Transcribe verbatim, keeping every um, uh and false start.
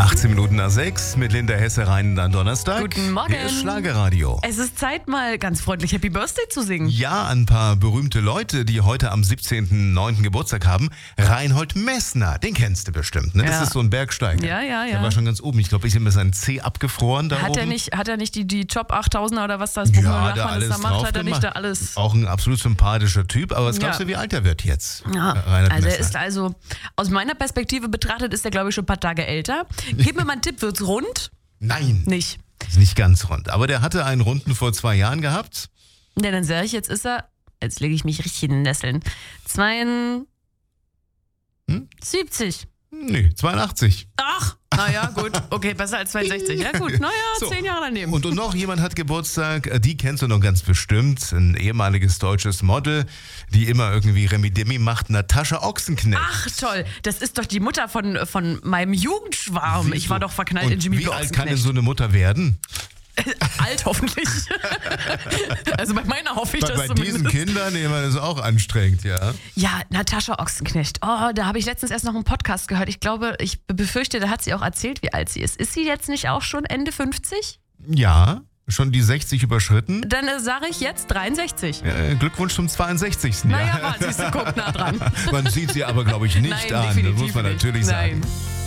achtzehn Minuten nach sechs mit Linda Hesse rein an Donnerstag. Guten Morgen. Hier ist Schlagerradio. Es ist Zeit, mal ganz freundlich Happy Birthday zu singen. Ja, ein paar berühmte Leute, die heute am siebzehnten neunten Geburtstag haben. Reinhold Messner, den kennst du bestimmt, ne? Das Ja. ist so ein Bergsteiger. Ja, ja, ja. Der war schon ganz oben. Ich glaube, ich habe mir sein Zeh abgefroren da Hat oben. er nicht, hat er nicht die, die Top achttausender oder was das Buch Ja, da Lachmann alles da macht? drauf Hat er nicht gemacht. da alles... Auch ein absolut sympathischer Typ. Aber was glaubst Ja. du, wie alt er wird jetzt? Ja, Reinhold also er Messner. ist also, aus meiner Perspektive betrachtet, ist er, glaube ich, schon ein paar Tage älter. Gib mir mal einen Tipp, wird's rund? Nein, Nicht. ist nicht ganz rund. Aber der hatte einen Runden vor zwei Jahren gehabt. Ja, dann sage ich, jetzt ist er, jetzt lege ich mich richtig in den Nesseln, zweiundsiebzig. Hm? Nee, zweiundachtzig. Ach, naja, gut, okay, besser als zweiundsechzig. Ja gut, naja, So. zehn Jahre daneben. Und, und noch jemand hat Geburtstag, die kennst du noch ganz bestimmt, ein ehemaliges deutsches Model, die immer irgendwie Remi-Demi macht, Natascha Ochsenknecht. Ach toll, das ist doch die Mutter von, von meinem Jugendschwarm. Siehst Ich war du? doch verknallt Und in Jimmy wie alt Ochsenknecht. kann denn so eine Mutter werden? Alt hoffentlich. Also bei meiner hoffe ich Bei, das bei zumindest. diesen Kindern, ich meine, das ist auch anstrengend, ja. Ja, Natascha Ochsenknecht. Oh, da habe ich letztens erst noch einen Podcast gehört. Ich glaube, ich befürchte, da hat sie auch erzählt, wie alt sie ist. Ist sie jetzt nicht auch schon Ende fünfzig? Ja, schon die sechzig überschritten. Dann äh, sage ich jetzt dreiundsechzig. Äh, Glückwunsch zum zweiundsechzigsten Naja, Jahr. war, siehst du, guck nah dran. Man sieht sie aber, glaube ich, nicht Nein, an. Das definitiv muss man nicht. natürlich sagen. Nein.